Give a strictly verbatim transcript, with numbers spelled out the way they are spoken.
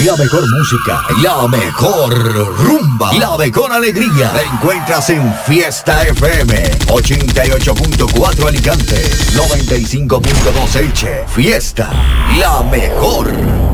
La mejor música, la mejor rumba, la mejor alegría. La encuentras en Fiesta F M ochenta y ocho punto cuatro Alicante, noventa y cinco punto dos Elche. Fiesta, la mejor.